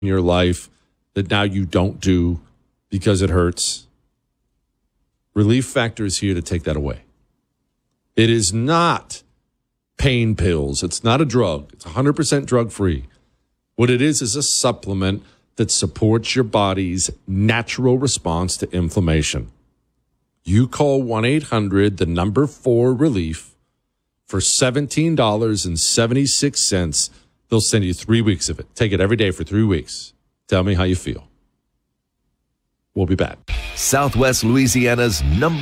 in your life that now you don't do because it hurts. Relief Factor is here to take that away. It is not pain pills. It's not a drug. It's 100% drug-free. What it is a supplement that supports your body's natural response to inflammation. You call 1-800-4-RELIEF for $17.76. They'll send you 3 weeks of it. Take it every day for 3 weeks. Tell me how you feel. We'll be back. Southwest Louisiana's number